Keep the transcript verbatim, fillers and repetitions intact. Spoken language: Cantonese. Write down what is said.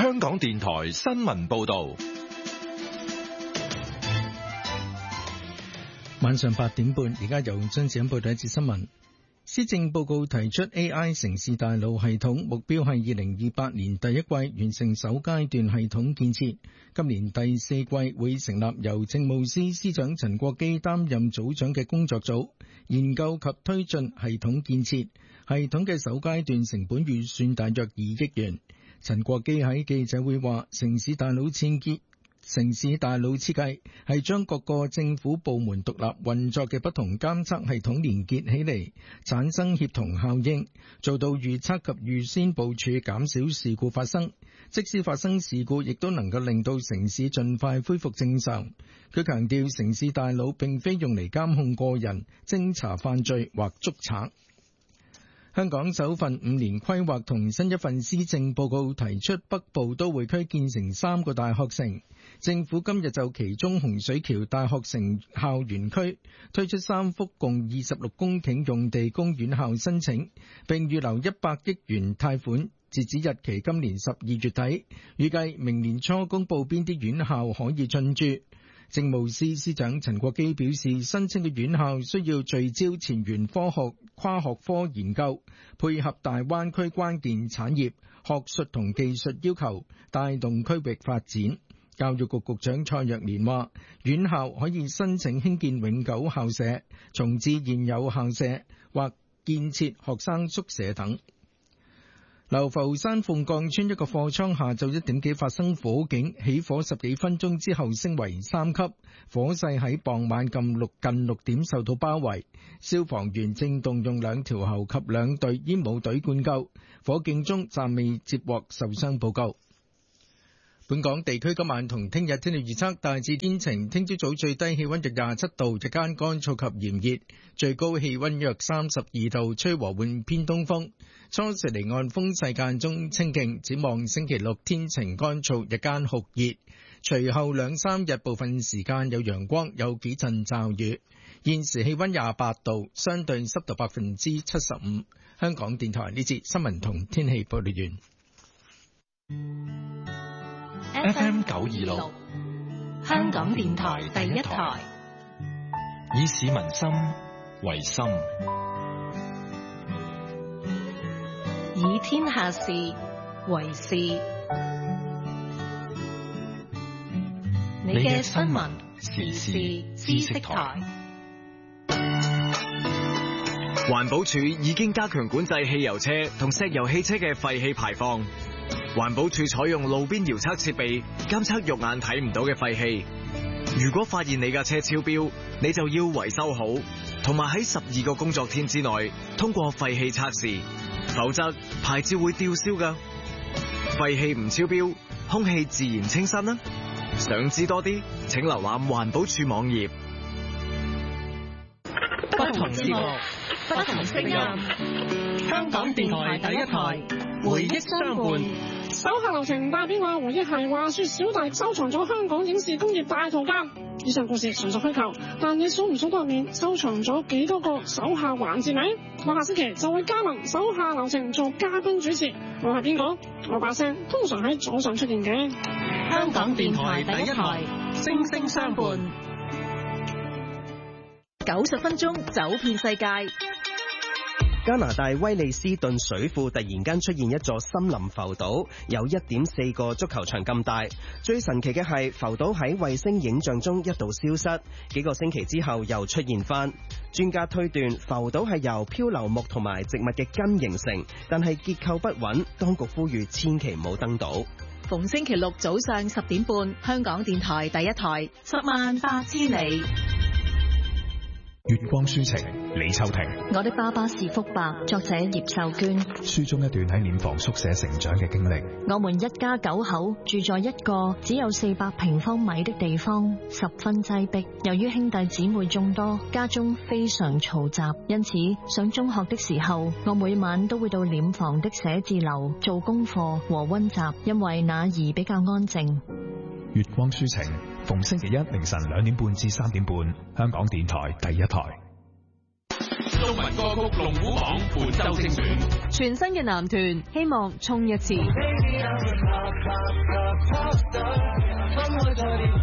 香港電台新聞報道。 晚上八點半，而家由張子欣報道一節新聞。施政報告提出 A I 城市大腦系統目標係二零二八年第一季完成首階段系統建設，今年第四季會成立由政務司司長陳國基擔任組長嘅工作組，研究及推進系統建設。系統嘅首階段成本預算大約二億元。陳國基喺記者會話，城市大腦設計城市大腦設計係將各個政府部門獨立運作嘅不同監測系統連結起嚟，產生協同效應，做到預測及預先部署，減少事故發生。即使發生事故，亦都能夠令到城市盡快恢復正常。佢強調，城市大腦並非用嚟監控個人、偵查犯罪或捉賊。香港首份五年規劃同新一份施政報告提出北部都會區建成三個大學城。政府今日就其中洪水橋大學城校園區推出三幅共二十六公頃用地供院校申請，並預留一百億元貸款，截止日期今年十二月底，預計明年初公佈邊啲院校可以進駐。政務司司長陳國基表示，申請嘅院校需要聚焦前沿科學、跨學科研究，配合大灣區關鍵產業、學術同技術要求，帶動區域發展。教育局局長蔡若蓮話，院校可以申請興建永久校舍、重置現有校舍或建設學生宿舍等。流浮山鳳崗村一個貨倉下晝一點幾發生火警，起火十幾分鐘之後升為三級，火勢喺傍晚近六近六點受到包圍，消防員正動用兩條喉及兩隊煙霧隊灌救，火警中暫未接獲受傷報告。本港地區今晚同聽日天氣預測大致天晴，聽朝早最低氣溫約廿七度，日間乾燥及炎熱，最高氣溫約三十二度，吹和緩偏東風。初時離岸風勢間中清勁，展望星期六天晴乾燥，日間酷熱，隨後兩三日部分時間有陽光，有幾陣驟雨。現時氣溫廿八度，相對濕度百分之七十五。香港電台呢節新聞同天氣報道完。 F M 九二六， 香港電台第一台， 以市民心為心， 以天下事為事。你嘅新聞時事知識台。 環保署已經加強管制汽油車同石油汽車嘅廢氣排放。環保署採用路邊遙測設備監測肉眼睇唔到嘅廢氣。如果發現你架車超標，你就要維修好，同埋喺十二個工作天之內通過廢氣測試，否則牌照會吊銷㗎。廢氣唔超標，空氣自然清新啦。想知多啲，請瀏覽環保署網頁。 不同節目，不同聲音，香港電台第一台，回憶相伴。 手下留情帶俾我回憶係話說小弟收藏咗香港影視工業大圖鑑。以上故事純屬虛構，但你數唔數得入面收藏咗幾多個手下環節呢？我下星期就會加盟手下留情做嘉賓主持。我係邊個？我把聲通常喺早上出現嘅。 香港電台第一台，聲聲相伴。九十分鐘走遍世界。 加拿大威利斯頓水庫突然間出現一座森林浮島，有 一點四個足球場咁大。最神奇嘅係浮島喺衛星影像中一度消失，幾個星期之後又出現翻。專家推斷浮島係由漂流木同埋植物嘅根形成，但係結構不穩，當局呼籲千祈唔好登島。 逢星期六早上十點半，香港電台第一台，十萬八千里。 月光書情，李秋婷。 我的爸爸是福伯，作者葉秀娟。 書中一段喺殮房宿舍成長嘅經歷。 我們一家九口住在一個只有四百平方米的地方，十分擠迫。由於兄弟姊妹眾多，家中非常嘈雜，因此上中學的時候，我每晚都會到殮房的寫字樓做功課和溫習，因為那兒比較安靜。 月光書情，逢星期一凌晨兩點半至三點半，香港電台第一台。 中文歌曲龍虎榜本周精選， 全新嘅男團希望衝一次。